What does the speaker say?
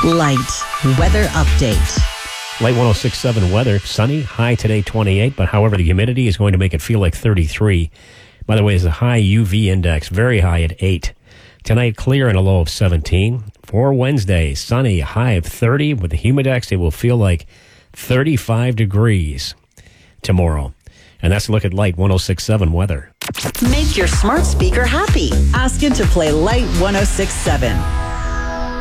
Light weather update. Light 106.7 weather. Sunny. High today 28, but however, the humidity is going to make it feel like 33. By the way, there's a high UV index, very high at 8. Tonight, clear and a low of 17. For Wednesday, sunny, high of 30. With the humidex, it will feel like 35 degrees tomorrow. And that's a look at Light 106.7 weather. Make your smart speaker happy. Ask it to play Light 106.7.